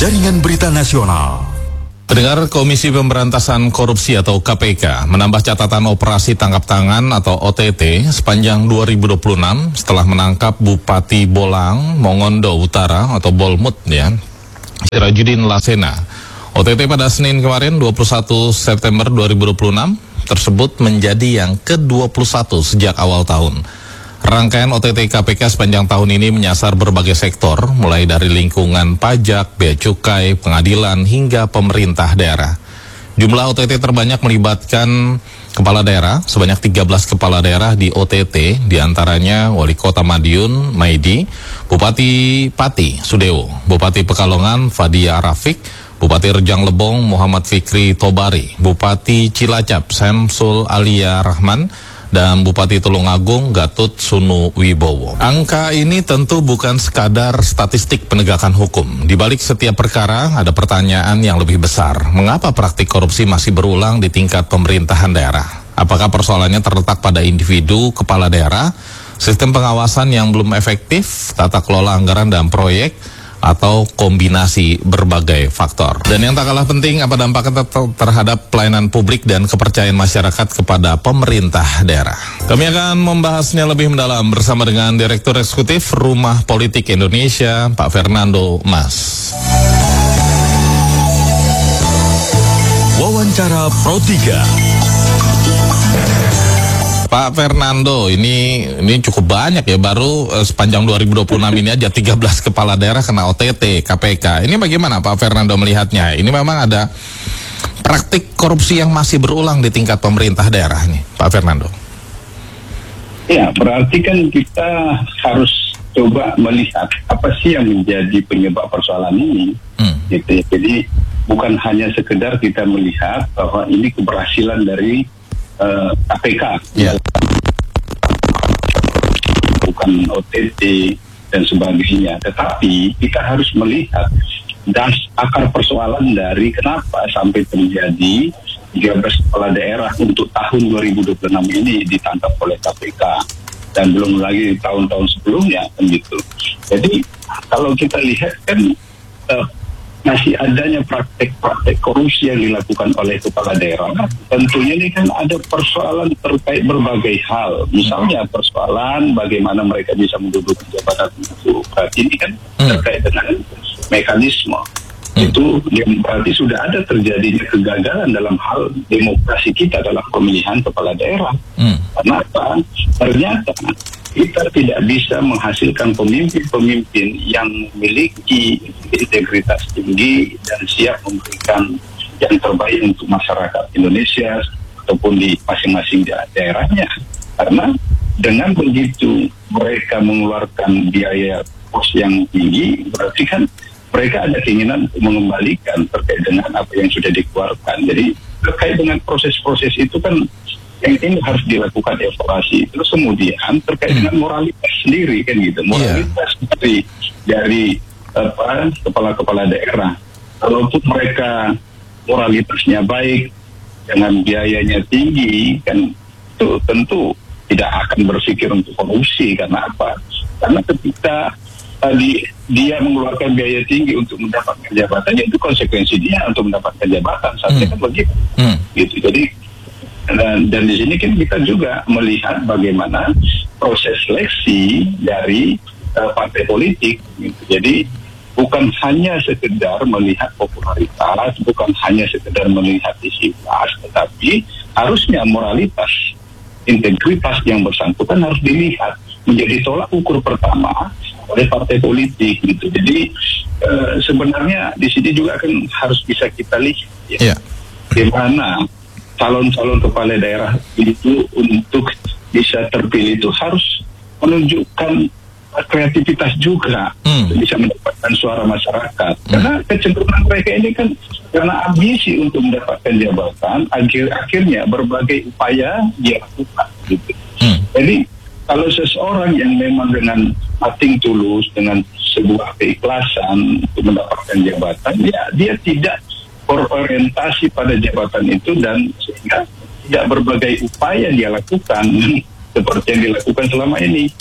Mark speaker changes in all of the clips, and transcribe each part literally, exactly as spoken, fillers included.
Speaker 1: Jaringan Berita Nasional.
Speaker 2: Pendengar, Komisi Pemberantasan Korupsi atau K P K menambah catatan operasi tangkap tangan atau O T T sepanjang dua ribu dua puluh enam setelah menangkap Bupati Bolang, Mongondo Utara atau Bolmut ya, Sirajudin Lasena. O T T pada Senin kemarin dua puluh satu September dua ribu dua puluh enam tersebut menjadi yang ke dua puluh satu sejak awal tahun. Rangkaian O T T K P K sepanjang tahun ini menyasar berbagai sektor, mulai dari lingkungan pajak, bea cukai, pengadilan, hingga pemerintah daerah. Jumlah O T T terbanyak melibatkan kepala daerah, sebanyak tiga belas kepala daerah di O T T, diantaranya Wali Kota Madiun, Maidi, Bupati Pati, Sudewo, Bupati Pekalongan, Fadia Rafiq, Bupati Rejang Lebong, Muhammad Fikri Tobari, Bupati Cilacap, Samsul Alia Rahman, dan Bupati Tulungagung, Gatut Sunu Wibowo. Angka ini tentu bukan sekadar statistik penegakan hukum. Di balik setiap perkara ada pertanyaan yang lebih besar. Mengapa praktik korupsi masih berulang di tingkat pemerintahan daerah? Apakah persoalannya terletak pada individu kepala daerah, sistem pengawasan yang belum efektif, tata kelola anggaran dan proyek, atau kombinasi berbagai faktor? Dan yang tak kalah penting, apa dampaknya terhadap pelayanan publik dan kepercayaan masyarakat kepada pemerintah daerah? Kami akan membahasnya lebih mendalam bersama dengan Direktur Eksekutif Rumah Politik Indonesia, Pak Fernando Mas.
Speaker 1: Wawancara Pro tiga.
Speaker 2: Pak Fernando, ini ini cukup banyak ya, baru eh, sepanjang dua ribu dua puluh enam ini aja tiga belas kepala daerah kena O T T, K P K. Ini bagaimana Pak Fernando melihatnya? Ini memang ada praktik korupsi yang masih berulang di tingkat pemerintah daerah nih, Pak Fernando.
Speaker 3: Ya, berarti kan kita harus coba melihat apa sih yang menjadi penyebab persoalan ini. Hmm. Gitu. Jadi bukan hanya sekedar kita melihat bahwa ini keberhasilan dari Uh, K P K, yeah. bukan O T T dan sebagainya, tetapi kita harus melihat das akar persoalan dari kenapa sampai terjadi tiga belas kepala daerah untuk tahun dua ribu dua puluh enam ini ditangkap oleh K P K dan belum lagi tahun-tahun sebelumnya kan gitu. Jadi kalau kita lihat kan uh, masih adanya praktek-praktek korupsi yang dilakukan oleh kepala daerah. Tentunya ini kan ada persoalan terkait berbagai hal. Misalnya persoalan bagaimana mereka bisa menduduki jabatan itu. Berarti ini kan terkait dengan mekanisme. Itu yang berarti sudah ada terjadinya kegagalan dalam hal demokrasi kita dalam pemilihan kepala daerah. Kenapa? Ternyata kita tidak bisa menghasilkan pemimpin-pemimpin yang memiliki integritas tinggi dan siap memberikan yang terbaik untuk masyarakat Indonesia ataupun di masing-masing daerahnya. Karena dengan begitu mereka mengeluarkan biaya kos yang tinggi, berarti kan mereka ada keinginan untuk mengembalikan terkait dengan apa yang sudah dikeluarkan. Jadi terkait dengan proses-proses itu kan yang ini harus dilakukan evaluasi. Terus kemudian terkait dengan moralitas sendiri kan gitu, moralitas yeah. dari dari apa kepala-kepala daerah. Kalaupun mereka moralitasnya baik dengan biayanya tinggi, kan itu tentu tidak akan berpikir untuk korupsi. Karena apa? Karena ketika tadi dia mengeluarkan biaya tinggi untuk mendapatkan jabatannya, itu konsekuensi dia untuk mendapatkan jabatan. Saatnya hmm. kan begitu. Hmm. Gitu. Jadi Dan, dan di sini kan kita juga melihat bagaimana proses seleksi dari uh, partai politik. Gitu. Jadi bukan hanya sekedar melihat popularitas, bukan hanya sekedar melihat isi kelas, tetapi harusnya moralitas, integritas yang bersangkutan harus dilihat menjadi tolak ukur pertama oleh partai politik. Gitu. Jadi uh, sebenarnya di sini juga kan harus bisa kita lihat ya, yeah. di mana calon-calon kepala daerah itu untuk bisa terpilih itu harus menunjukkan kreativitas juga, hmm. bisa mendapatkan suara masyarakat. Hmm. Karena kecenderungan mereka ini kan karena ambisi untuk mendapatkan jabatan, akhir-akhirnya berbagai upaya dia lakukan. Gitu. Hmm. Jadi kalau seseorang yang memang dengan hati tulus, dengan sebuah keikhlasan untuk mendapatkan jabatan, dia dia tidak berorientasi pada jabatan itu dan sehingga tidak berbagai upaya dia lakukan seperti yang dilakukan selama ini.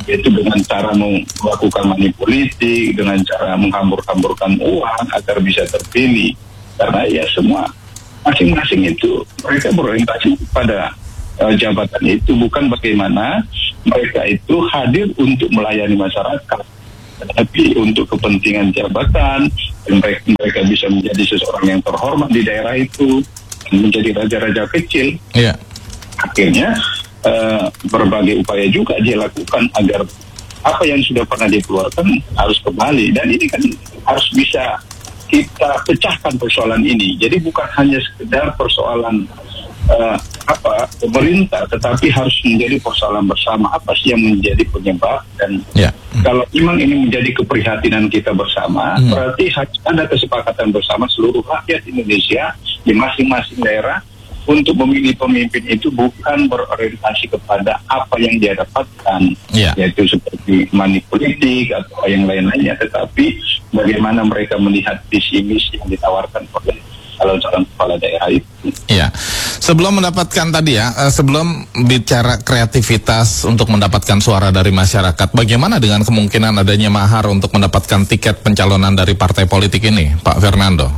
Speaker 3: yaitu dengan cara melakukan manipulasi, dengan cara menghambur-hamburkan uang agar bisa terpilih. Karena ya semua masing-masing itu mereka berorientasi pada uh, jabatan itu, bukan bagaimana mereka itu hadir untuk melayani masyarakat, tapi untuk kepentingan jabatan, dan mereka, mereka bisa menjadi seseorang yang terhormat di daerah itu, menjadi raja-raja kecil.
Speaker 2: Yeah.
Speaker 3: Akhirnya uh, berbagai upaya juga dia lakukan agar apa yang sudah pernah dikeluarkan harus kembali, dan ini kan harus bisa kita pecahkan persoalan ini. Jadi bukan hanya sekedar persoalan uh, apa pemerintah, tetapi harus menjadi persoalan bersama. Apa sih yang menjadi penyebab, dan
Speaker 2: yeah.
Speaker 3: kalau memang ini menjadi keprihatinan kita bersama, hmm. berarti harus ada kesepakatan bersama seluruh rakyat Indonesia di masing-masing daerah untuk memilih pemimpin itu bukan berorientasi kepada apa yang dia dapatkan,
Speaker 2: yeah.
Speaker 3: yaitu seperti money politik atau yang lain-lainnya, tetapi bagaimana mereka melihat visi misi yang ditawarkan oleh calon-calon kepala daerah itu.
Speaker 2: Iya, sebelum mendapatkan tadi ya, sebelum bicara kreativitas untuk mendapatkan suara dari masyarakat, bagaimana dengan kemungkinan adanya mahar untuk mendapatkan tiket pencalonan dari partai politik ini, Pak Fernando?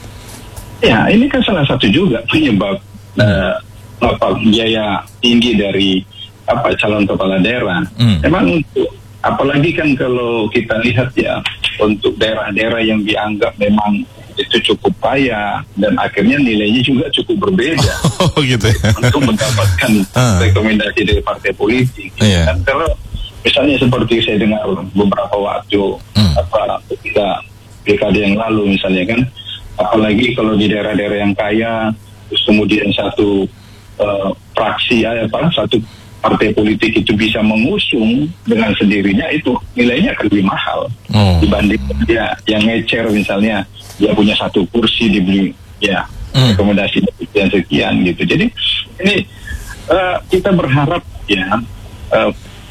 Speaker 3: Ya, ini kan salah satu juga penyebab uh, apa biaya tinggi dari apa calon kepala daerah. Hmm. Memang untuk apalagi kan kalau kita lihat ya, untuk daerah-daerah yang dianggap memang itu cukup kaya dan akhirnya nilainya juga cukup berbeda.
Speaker 2: Oh gitu ya.
Speaker 3: Untuk mendapatkan uh. rekomendasi dari partai politik.
Speaker 2: Yeah.
Speaker 3: Dan kalau misalnya seperti saya dengar beberapa waktu hmm. apa ketika pilkada yang lalu misalnya kan, apalagi kalau di daerah-daerah yang kaya, terus kemudian satu uh, fraksi apa satu partai politik itu bisa mengusung dengan sendirinya, itu nilainya akan lebih mahal oh. dibanding dia yang ngecer misalnya dia punya satu kursi dibeli ya hmm. rekomendasi sekian sekian gitu. Jadi ini uh, kita berharap ya uh,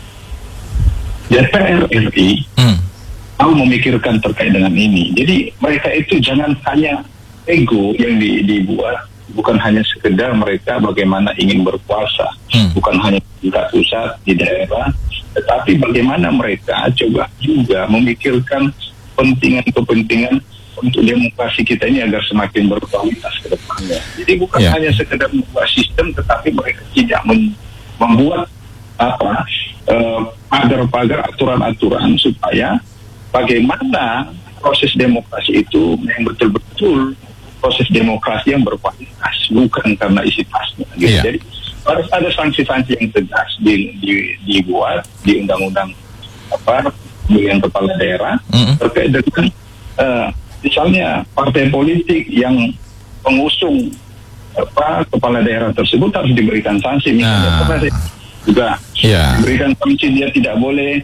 Speaker 3: D P R R I hmm. mau memikirkan terkait dengan ini. Jadi mereka itu jangan hanya ego yang di, dibuat, bukan hanya sekedar mereka bagaimana ingin berkuasa, hmm. bukan hanya di pusat, di daerah, tetapi bagaimana mereka coba juga memikirkan kepentingan-kepentingan untuk demokrasi kita ini agar semakin berkualitas ke depannya. Jadi bukan yeah. hanya sekedar membuat sistem, tetapi mereka tidak men- membuat apa uh, pagar-pagar aturan-aturan supaya bagaimana proses demokrasi itu yang betul-betul proses demokrasi yang berkualitas, bukan karena isi tasnya. Gitu. Yeah. Jadi harus ada sanksi-sanksi yang tegas di, di, dibuat di undang-undang apa pemilihan kepala daerah mm-hmm. terkait dengan uh, misalnya partai politik yang pengusung apa kepala daerah tersebut harus diberikan sanksi. Misalnya nah. pernah juga yeah. diberikan sanksi dia tidak boleh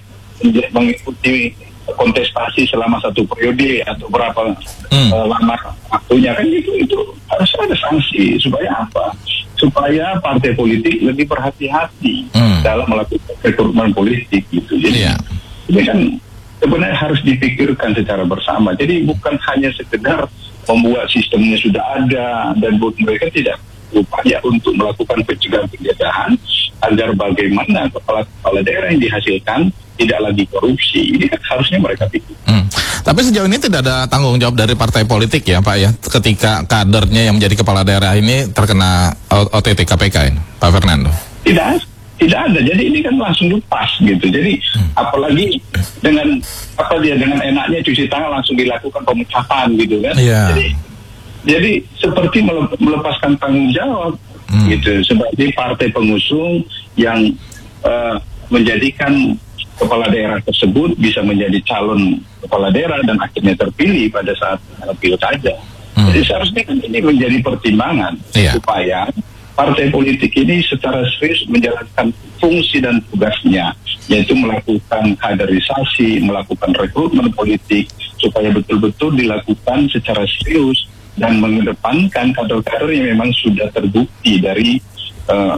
Speaker 3: mengikuti kontestasi selama satu periode atau berapa hmm. uh, lama waktunya, kan itu itu harus ada sanksi. Supaya apa? Supaya partai politik lebih berhati-hati hmm. dalam melakukan rekrutmen politik gitu. Jadi yeah. ini kan sebenarnya harus dipikirkan secara bersama. Jadi bukan hanya sekedar membuat sistemnya sudah ada dan buat mereka tidak upaya untuk melakukan pencegahan penjajahan agar bagaimana kepala-kepala daerah yang dihasilkan tidak lagi korupsi. Ini kan harusnya mereka pikir.
Speaker 2: Hmm. Tapi sejauh ini tidak ada tanggung jawab dari partai politik ya Pak ya, ketika kadernya yang menjadi kepala daerah ini terkena O T T K P K ini, Pak Fernando?
Speaker 3: Tidak, tidak ada. Jadi ini kan langsung lepas gitu. Jadi hmm. apalagi dengan apa dia dengan enaknya cuci tangan langsung dilakukan pemecatan gitu kan?
Speaker 2: Yeah.
Speaker 3: Jadi jadi seperti melepaskan tanggung jawab hmm. gitu sebagai partai pengusung yang uh, menjadikan kepala daerah tersebut bisa menjadi calon kepala daerah dan akhirnya terpilih pada saat pilkada. Hmm. Jadi seharusnya kan ini menjadi pertimbangan yeah. supaya partai politik ini secara serius menjalankan fungsi dan tugasnya, yaitu melakukan kaderisasi, melakukan rekrutmen politik supaya betul-betul dilakukan secara serius dan mengedepankan kader-kader yang memang sudah terbukti dari uh,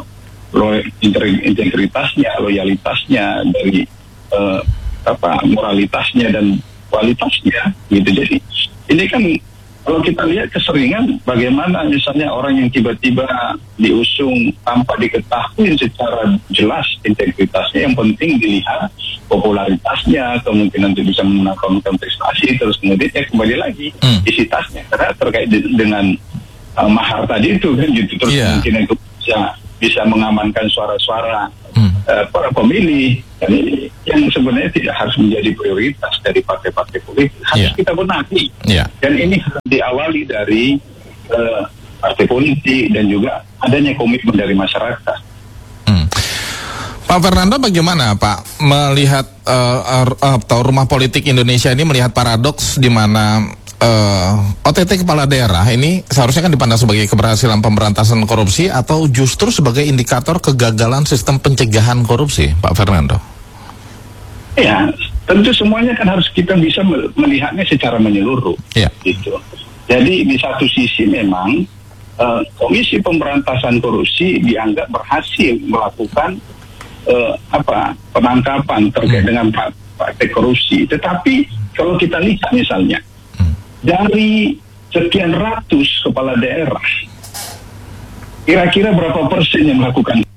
Speaker 3: integritasnya, loyalitasnya, dari uh, apa moralitasnya dan kualitasnya gitu. Jadi ini kan kalau kita lihat keseringan bagaimana misalnya orang yang tiba-tiba diusung tanpa diketahui secara jelas integritasnya, yang penting dilihat popularitasnya, kemungkinan untuk bisa memenangkan kontestasi, terus kemudian ya kembali lagi
Speaker 2: hmm.
Speaker 3: isi tasnya, karena terkait de- dengan uh, mahar tadi itu kan gitu, terus
Speaker 2: yeah.
Speaker 3: kemungkinan itu bisa, bisa mengamankan suara-suara
Speaker 2: hmm.
Speaker 3: uh, para pemilih. Ini yang sebenarnya tidak harus menjadi prioritas dari partai-partai politik, harus
Speaker 2: Yeah.
Speaker 3: kita benahi.
Speaker 2: Yeah.
Speaker 3: Dan ini harus diawali dari uh, partai politik dan juga adanya komitmen dari masyarakat.
Speaker 2: Hmm. Pak Fernando, bagaimana Pak melihat uh, uh, atau rumah politik Indonesia ini melihat paradoks di mana uh, O T T kepala daerah ini seharusnya kan dipandang sebagai keberhasilan pemberantasan korupsi atau justru sebagai indikator kegagalan sistem pencegahan korupsi, Pak Fernando?
Speaker 3: Ya, tentu semuanya kan harus kita bisa melihatnya secara menyeluruh.
Speaker 2: Ya.
Speaker 3: Gitu. Jadi di satu sisi memang uh, Komisi Pemberantasan Korupsi dianggap berhasil melakukan uh, apa penangkapan terkait hmm. dengan praktek korupsi. Tetapi kalau kita lihat misalnya hmm. dari sekian ratus kepala daerah, kira-kira berapa persen yang melakukan